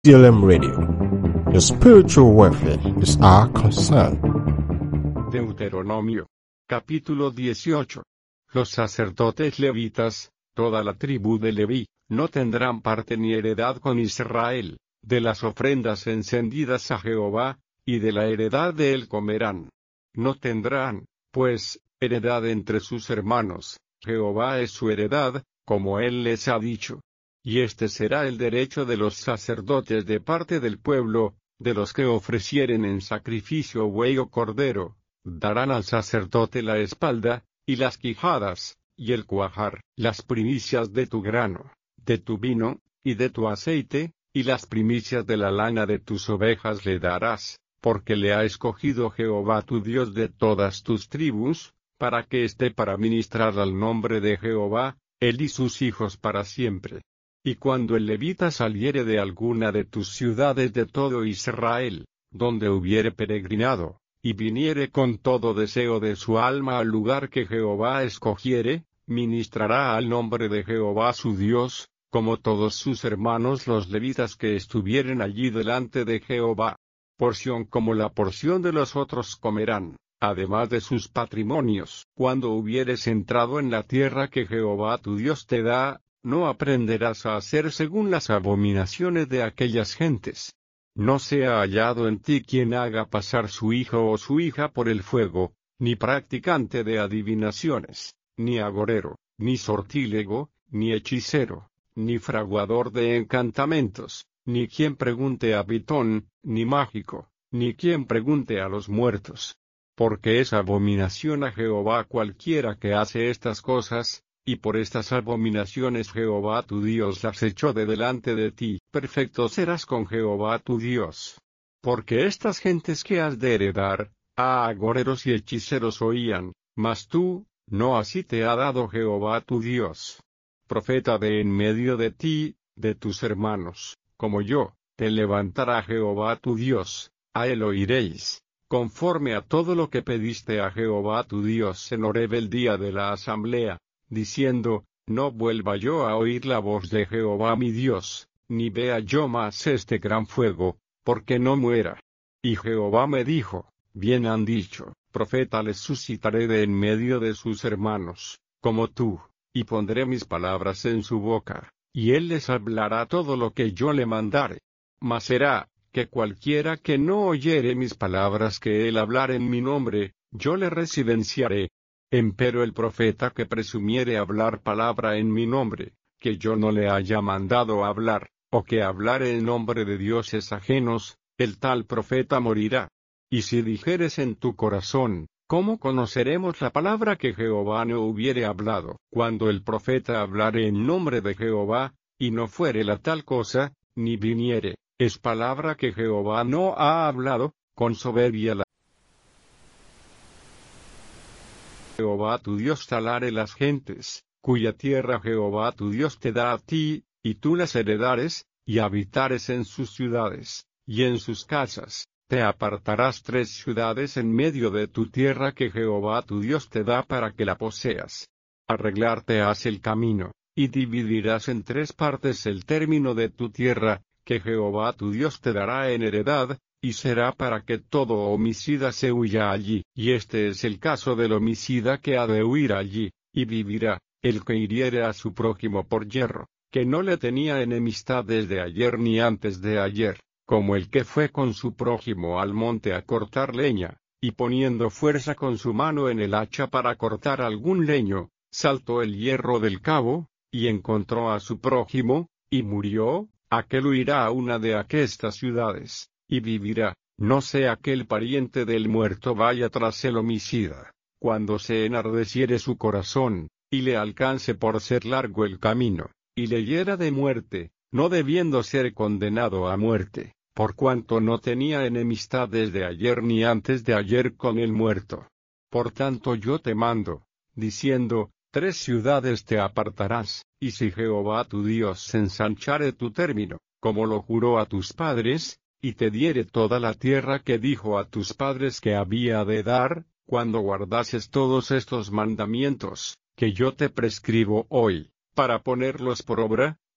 DLM Radio. Your spiritual welfare is our concern. Deuteronomio. Capítulo 18. Los sacerdotes levitas, toda la tribu de Leví, no tendrán parte ni heredad con Israel, de las ofrendas encendidas a Jehová, y de la heredad de él comerán. No tendrán, pues, heredad entre sus hermanos, Jehová es su heredad, como él les ha dicho. Y este será el derecho de los sacerdotes de parte del pueblo, de los que ofrecieren en sacrificio buey o cordero, darán al sacerdote la espalda, y las quijadas, y el cuajar, las primicias de tu grano, de tu vino, y de tu aceite, y las primicias de la lana de tus ovejas le darás, porque le ha escogido Jehová tu Dios de todas tus tribus, para que esté para ministrar al nombre de Jehová, él y sus hijos para siempre. Y cuando el levita saliere de alguna de tus ciudades de todo Israel, donde hubiere peregrinado, y viniere con todo deseo de su alma al lugar que Jehová escogiere, ministrará al nombre de Jehová su Dios, como todos sus hermanos los levitas que estuvieren allí delante de Jehová. Porción como la porción de los otros comerán, además de sus patrimonios. Cuando hubieres entrado en la tierra que Jehová tu Dios te da, no aprenderás a hacer según las abominaciones de aquellas gentes. No sea hallado en ti quien haga pasar su hijo o su hija por el fuego, ni practicante de adivinaciones, ni agorero, ni sortílego, ni hechicero, ni fraguador de encantamentos, ni quien pregunte a Pitón, ni mágico, ni quien pregunte a los muertos. Porque es abominación a Jehová cualquiera que hace estas cosas, y por estas abominaciones Jehová tu Dios las echó de delante de ti. Perfecto serás con Jehová tu Dios. Porque estas gentes que has de heredar, a agoreros y hechiceros oían, mas tú, no así te ha dado Jehová tu Dios. Profeta de en medio de ti, de tus hermanos, como yo, te levantará Jehová tu Dios, a él oiréis, conforme a todo lo que pediste a Jehová tu Dios en Horeb el día de la asamblea, diciendo, no vuelva yo a oír la voz de Jehová mi Dios, ni vea yo más este gran fuego, porque no muera. Y Jehová me dijo, bien han dicho, profeta les suscitaré de en medio de sus hermanos, como tú, y pondré mis palabras en su boca, y él les hablará todo lo que yo le mandare. Mas será, que cualquiera que no oyere mis palabras que él hablare en mi nombre, yo le residenciaré. Empero el profeta que presumiere hablar palabra en mi nombre, que yo no le haya mandado hablar, o que hablare en nombre de dioses ajenos, el tal profeta morirá. Y si dijeres en tu corazón, ¿cómo conoceremos la palabra que Jehová no hubiere hablado? Cuando el profeta hablare en nombre de Jehová, y no fuere la tal cosa, ni viniere, es palabra que Jehová no ha hablado, con soberbia la Jehová tu Dios talare las gentes, cuya tierra Jehová tu Dios te da a ti, y tú las heredares, y habitares en sus ciudades, y en sus casas, te apartarás 3 ciudades en medio de tu tierra que Jehová tu Dios te da para que la poseas. Arreglarte has el camino, y dividirás en 3 partes el término de tu tierra, que Jehová tu Dios te dará en heredad, y será para que todo homicida se huya allí. Y este es el caso del homicida que ha de huir allí, y vivirá, el que hiriere a su prójimo por yerro, que no le tenía enemistad desde ayer ni antes de ayer, como el que fue con su prójimo al monte a cortar leña, y poniendo fuerza con su mano en el hacha para cortar algún leño, saltó el hierro del cabo, y encontró a su prójimo, y murió, aquel huirá a una de aquestas ciudades, y vivirá, no sea que el pariente del muerto vaya tras el homicida, cuando se enardeciere su corazón, y le alcance por ser largo el camino, y le hiera de muerte, no debiendo ser condenado a muerte, por cuanto no tenía enemistad desde ayer ni antes de ayer con el muerto. Por tanto yo te mando, diciendo, 3 ciudades te apartarás, y si Jehová tu Dios ensanchare tu término, como lo juró a tus padres, y te diere toda la tierra que dijo a tus padres que había de dar, cuando guardases todos estos mandamientos, que yo te prescribo hoy, para ponerlos por obra,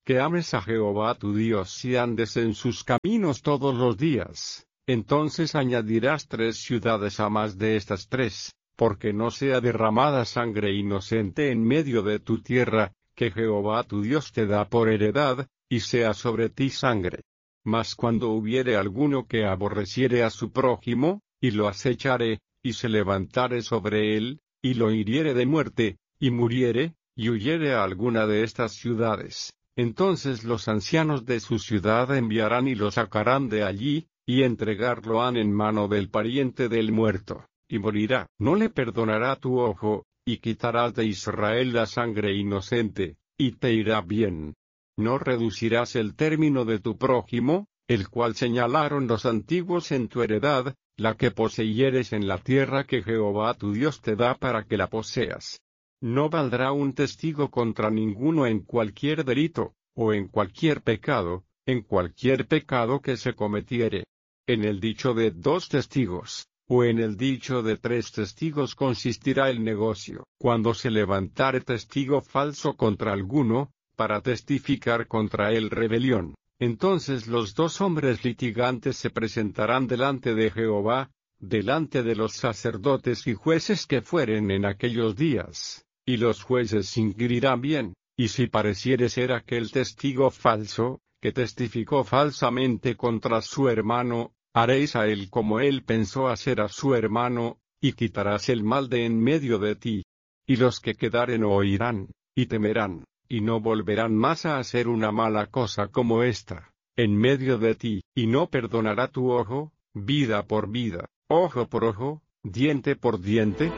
que ames a Jehová tu Dios y andes en sus caminos todos los días, entonces añadirás 3 ciudades a más de estas 3, porque no sea derramada sangre inocente en medio de tu tierra, que Jehová tu Dios te da por heredad, y sea sobre ti sangre. Mas cuando hubiere alguno que aborreciere a su prójimo, y lo acechare, y se levantare sobre él, y lo hiriere de muerte, y muriere, y huyere a alguna de estas ciudades, entonces los ancianos de su ciudad enviarán y lo sacarán de allí, y entregarlo han en mano del pariente del muerto, y morirá. No le perdonará tu ojo, y quitarás de Israel la sangre inocente, y te irá bien. No reducirás el término de tu prójimo, el cual señalaron los antiguos en tu heredad, la que poseyeres en la tierra que Jehová tu Dios te da para que la poseas. No valdrá un testigo contra ninguno en cualquier delito, o en cualquier pecado que se cometiere. En el dicho de 2 testigos, o en el dicho de 3 testigos consistirá el negocio. Cuando se levantare testigo falso contra alguno, para testificar contra él rebelión, entonces los 2 hombres litigantes se presentarán delante de Jehová, delante de los sacerdotes y jueces que fueren en aquellos días, y los jueces inquirirán bien, y si pareciere ser aquel testigo falso, que testificó falsamente contra su hermano, haréis a él como él pensó hacer a su hermano, y quitarás el mal de en medio de ti. Y los que quedaren oirán, y temerán, y no volverán más a hacer una mala cosa como esta, en medio de ti, y no perdonará tu ojo, vida por vida, ojo por ojo, diente por diente.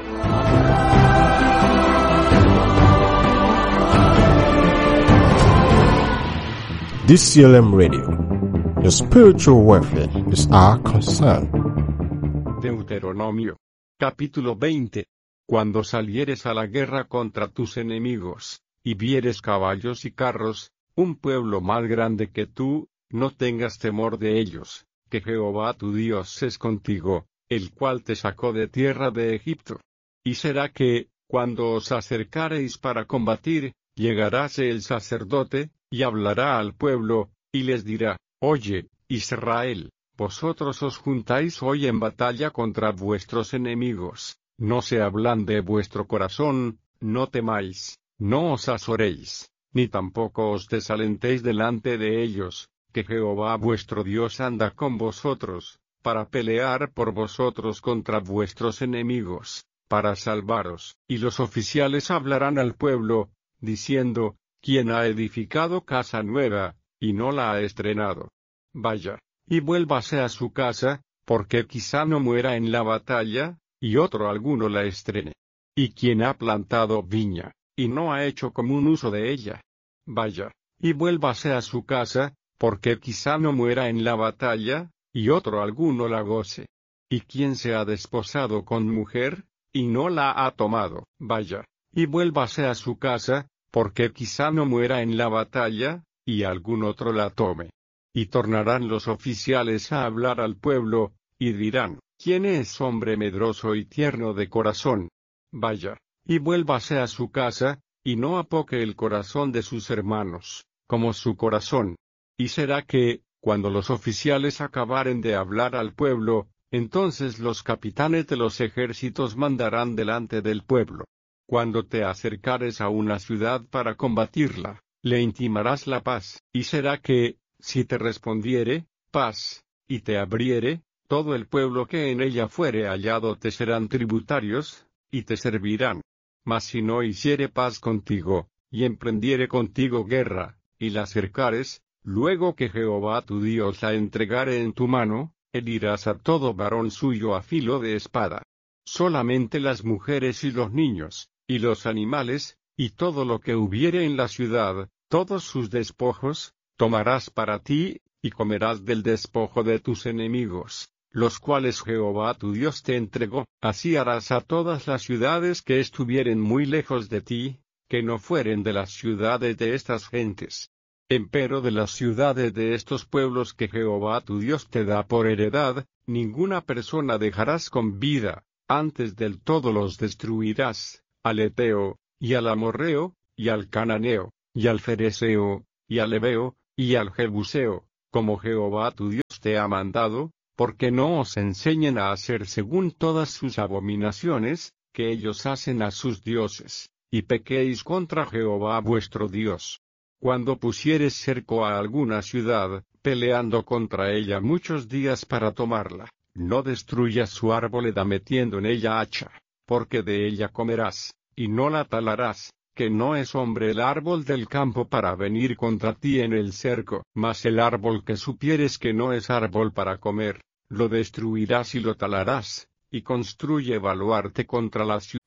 DCLM Radio. Your spiritual welfare is our concern. Deuteronomio. Capítulo 20. Cuando salieres a la guerra contra tus enemigos, y vieres caballos y carros, un pueblo más grande que tú, no tengas temor de ellos, que Jehová tu Dios es contigo, el cual te sacó de tierra de Egipto. Y será que, cuando os acercareis para combatir, llegaráse el sacerdote, y hablará al pueblo, y les dirá: Oye, Israel, vosotros os juntáis hoy en batalla contra vuestros enemigos, no se ablande vuestro corazón, no temáis, no os azoréis, ni tampoco os desalentéis delante de ellos, que Jehová vuestro Dios anda con vosotros, para pelear por vosotros contra vuestros enemigos, para salvaros. Y los oficiales hablarán al pueblo, diciendo: ¿Quién ha edificado casa nueva, y no la ha estrenado? Vaya, y vuélvase a su casa, porque quizá no muera en la batalla, y otro alguno la estrene. ¿Y quién ha plantado viña, y no ha hecho común uso de ella? Vaya, y vuélvase a su casa, porque quizá no muera en la batalla, y otro alguno la goce. ¿Y quién se ha desposado con mujer, y no la ha tomado? Vaya, y vuélvase a su casa, porque quizá no muera en la batalla, y algún otro la tome. Y tornarán los oficiales a hablar al pueblo, y dirán: ¿Quién es hombre medroso y tierno de corazón? Vaya, y vuélvase a su casa, y no apoque el corazón de sus hermanos, como su corazón. Y será que, cuando los oficiales acabaren de hablar al pueblo, entonces los capitanes de los ejércitos mandarán delante del pueblo. Cuando te acercares a una ciudad para combatirla, le intimarás la paz, y será que, si te respondiere, paz, y te abriere, todo el pueblo que en ella fuere hallado te serán tributarios, y te servirán. Mas si no hiciere paz contigo, y emprendiere contigo guerra, y la cercares, luego que Jehová tu Dios la entregare en tu mano, herirás a todo varón suyo a filo de espada. Solamente las mujeres y los niños, y los animales, y todo lo que hubiere en la ciudad, todos sus despojos, tomarás para ti, y comerás del despojo de tus enemigos, los cuales Jehová tu Dios te entregó. Así harás a todas las ciudades que estuvieren muy lejos de ti, que no fueren de las ciudades de estas gentes. Empero de las ciudades de estos pueblos que Jehová tu Dios te da por heredad, ninguna persona dejarás con vida, antes del todo los destruirás, al Eteo, y al Amorreo, y al Cananeo, y al Fereseo, y al heveo, y al jebuseo, como Jehová tu Dios te ha mandado, porque no os enseñen a hacer según todas sus abominaciones, que ellos hacen a sus dioses, y pequéis contra Jehová vuestro Dios. Cuando pusieres cerco a alguna ciudad, peleando contra ella muchos días para tomarla, no destruyas su arboleda metiendo en ella hacha, porque de ella comerás, y no la talarás, que no es hombre el árbol del campo para venir contra ti en el cerco, mas el árbol que supieres que no es árbol para comer, lo destruirás y lo talarás, y construye baluarte contra la ciudad.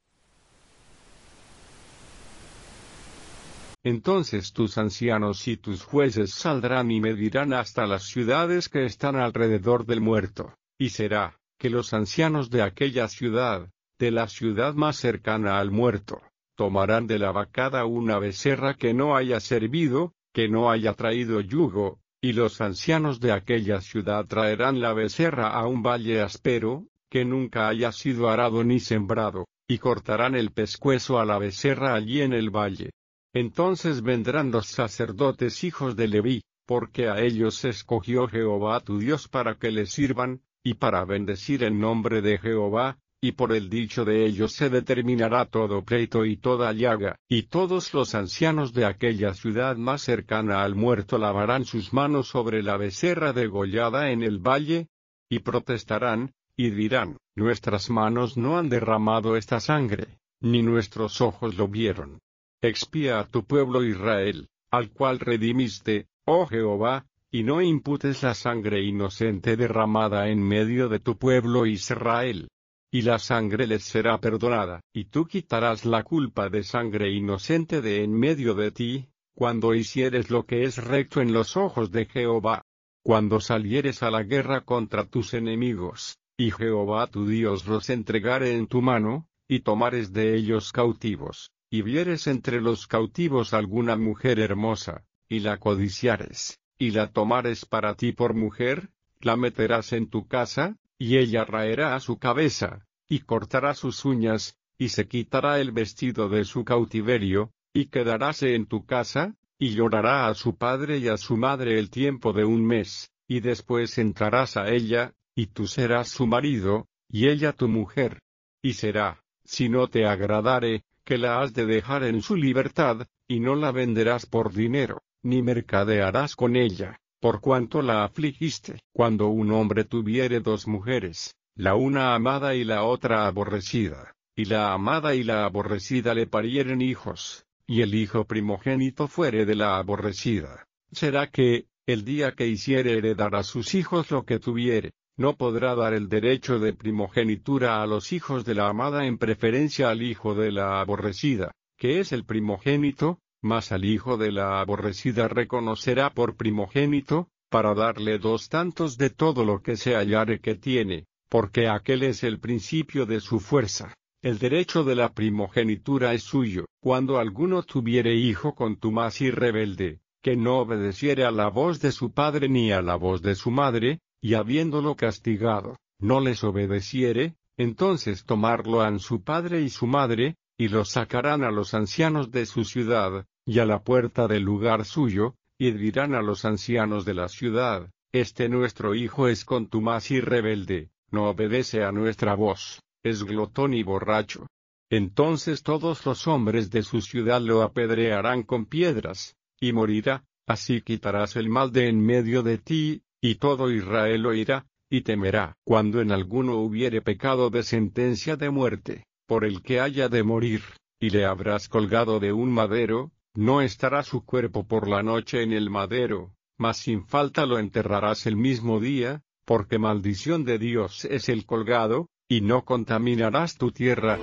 Entonces tus ancianos y tus jueces saldrán y medirán hasta las ciudades que están alrededor del muerto, y será, que los ancianos de aquella ciudad, de la ciudad más cercana al muerto, tomarán de la vacada una becerra que no haya servido, que no haya traído yugo, y los ancianos de aquella ciudad traerán la becerra a un valle áspero, que nunca haya sido arado ni sembrado, y cortarán el pescuezo a la becerra allí en el valle. Entonces vendrán los sacerdotes hijos de Leví, porque a ellos escogió Jehová tu Dios para que le sirvan, y para bendecir el nombre de Jehová, y por el dicho de ellos se determinará todo pleito y toda llaga, y todos los ancianos de aquella ciudad más cercana al muerto lavarán sus manos sobre la becerra degollada en el valle, y protestarán, y dirán, nuestras manos no han derramado esta sangre, ni nuestros ojos lo vieron. Expía a tu pueblo Israel, al cual redimiste, oh Jehová, y no imputes la sangre inocente derramada en medio de tu pueblo Israel. Y la sangre les será perdonada, y tú quitarás la culpa de sangre inocente de en medio de ti, cuando hicieres lo que es recto en los ojos de Jehová. Cuando salieres a la guerra contra tus enemigos, y Jehová tu Dios los entregare en tu mano, y tomares de ellos cautivos, y vieres entre los cautivos alguna mujer hermosa, y la codiciares, y la tomares para ti por mujer, la meterás en tu casa, y ella raerá su cabeza, y cortará sus uñas, y se quitará el vestido de su cautiverio, y quedaráse en tu casa, y llorará a su padre y a su madre el tiempo de un mes, y después entrarás a ella, y tú serás su marido, y ella tu mujer. Y será, si no te agradare, que la has de dejar en su libertad, y no la venderás por dinero, ni mercadearás con ella, por cuanto la afligiste. Cuando un hombre tuviere dos mujeres, la una amada y la otra aborrecida, y la amada y la aborrecida le parieren hijos, y el hijo primogénito fuere de la aborrecida, será que, el día que hiciere heredar a sus hijos lo que tuviere, no podrá dar el derecho de primogenitura a los hijos de la amada en preferencia al hijo de la aborrecida, que es el primogénito, mas al hijo de la aborrecida reconocerá por primogénito, para darle 2 tantos de todo lo que se hallare que tiene, porque aquel es el principio de su fuerza. El derecho de la primogenitura es suyo. Cuando alguno tuviere hijo contumaz y rebelde, que no obedeciere a la voz de su padre ni a la voz de su madre, y habiéndolo castigado, no les obedeciere, entonces tomarlo han su padre y su madre, y lo sacarán a los ancianos de su ciudad, y a la puerta del lugar suyo, y dirán a los ancianos de la ciudad, este nuestro hijo es contumaz y rebelde, no obedece a nuestra voz, es glotón y borracho. Entonces todos los hombres de su ciudad lo apedrearán con piedras, y morirá, así quitarás el mal de en medio de ti, y todo Israel oirá, y temerá. Cuando en alguno hubiere pecado de sentencia de muerte, por el que haya de morir, y le habrás colgado de un madero, no estará su cuerpo por la noche en el madero, mas sin falta lo enterrarás el mismo día, porque maldición de Dios es el colgado, y no contaminarás tu tierra.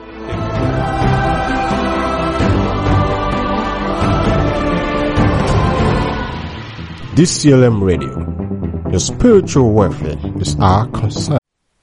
DCLM Radio. Your spiritual welfare is our concern.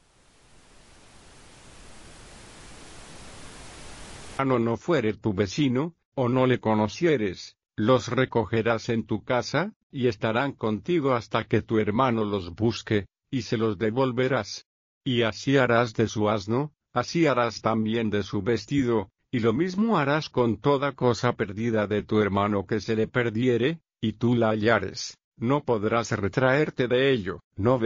No fuere tu vecino, o no le conocieres, los recogerás en tu casa, y estarán contigo hasta que tu hermano los busque, y se los devolverás. Y así harás de su asno, así harás también de su vestido, y lo mismo harás con toda cosa perdida de tu hermano que se le perdiere, y tú la hallares, no podrás retraerte de ello, no